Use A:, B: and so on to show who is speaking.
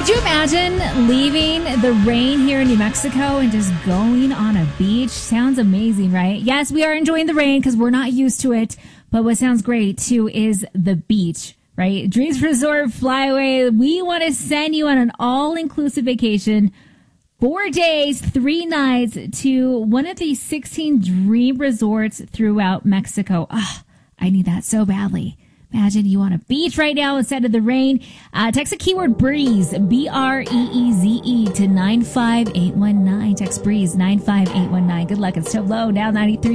A: Could you imagine leaving the rain here in New Mexico and just going on a beach? Sounds amazing, right? Yes, we are enjoying the rain because we're not used to it. But what sounds great, too, is the beach, right? Dreams Resort Flyaway. We want to send you on an all-inclusive vacation, 4 days, 3 nights to one of these 16 dream resorts throughout Mexico. Oh, I need that so badly. Imagine you on a beach right now instead of the rain. Text the keyword BREEZE, BREEZE to 95819. Text BREEZE 95819. Good luck. It's still low now, 93.